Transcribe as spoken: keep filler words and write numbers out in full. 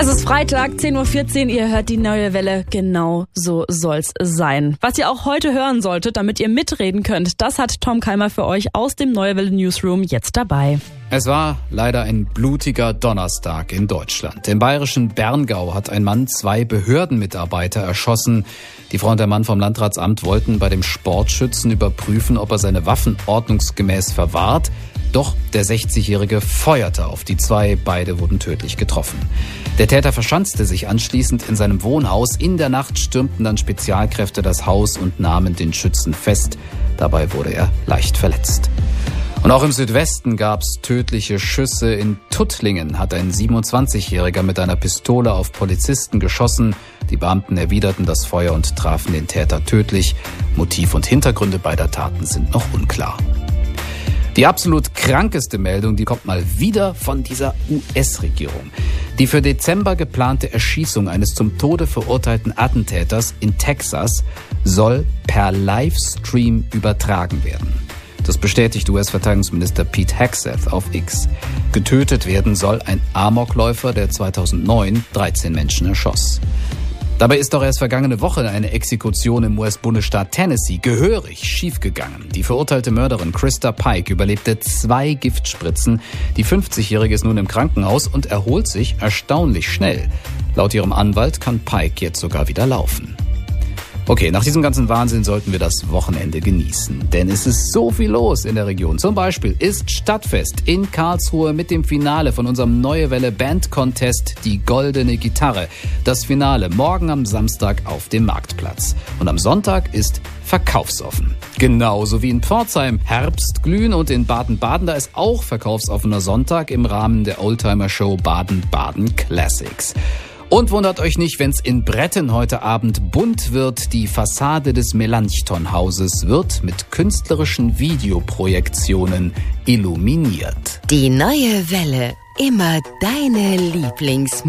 Es ist Freitag, zehn Uhr vierzehn, ihr hört die neue Welle, genau so soll's sein. Was ihr auch heute hören solltet, damit ihr mitreden könnt, das hat Tom Keimer für euch aus dem Neue Welle Newsroom jetzt dabei. Es war leider ein blutiger Donnerstag in Deutschland. Im bayerischen Berngau hat ein Mann zwei Behördenmitarbeiter erschossen. Die Frau und der Mann vom Landratsamt wollten bei dem Sportschützen überprüfen, ob er seine Waffen ordnungsgemäß verwahrt. Doch der sechzigjährige feuerte auf die zwei, beide wurden tödlich getroffen. Der Täter verschanzte sich anschließend in seinem Wohnhaus. In der Nacht stürmten dann Spezialkräfte das Haus und nahmen den Schützen fest. Dabei wurde er leicht verletzt. Und auch im Südwesten gab's tödliche Schüsse. In Tuttlingen hat ein siebenundzwanzigjähriger mit einer Pistole auf Polizisten geschossen. Die Beamten erwiderten das Feuer und trafen den Täter tödlich. Motiv und Hintergründe beider Taten sind noch unklar. Die absolut krankeste Meldung, die kommt mal wieder von dieser U S-Regierung. Die für Dezember geplante Erschießung eines zum Tode verurteilten Attentäters in Texas soll per Livestream übertragen werden. Das bestätigt U S-Verteidigungsminister Pete Hegseth auf X. Getötet werden soll ein Amokläufer, der zweitausendneun dreizehn Menschen erschoss. Dabei ist doch erst vergangene Woche eine Exekution im U S-Bundesstaat Tennessee gehörig schiefgegangen. Die verurteilte Mörderin Krista Pike überlebte zwei Giftspritzen. Die fünfzigjährige ist nun im Krankenhaus und erholt sich erstaunlich schnell. Laut ihrem Anwalt kann Pike jetzt sogar wieder laufen. Okay, nach diesem ganzen Wahnsinn sollten wir das Wochenende genießen, denn es ist so viel los in der Region. Zum Beispiel ist Stadtfest in Karlsruhe mit dem Finale von unserem Neue Welle Band Contest Die Goldene Gitarre. Das Finale morgen am Samstag auf dem Marktplatz. Und am Sonntag ist verkaufsoffen. Genauso wie in Pforzheim Herbstglühen und in Baden-Baden, da ist auch verkaufsoffener Sonntag im Rahmen der Oldtimer-Show Baden-Baden Classics. Und wundert euch nicht, wenn's in Bretten heute Abend bunt wird. Die Fassade des Melanchthon-Hauses wird mit künstlerischen Videoprojektionen illuminiert. Die neue Welle, immer deine Lieblingsmusik.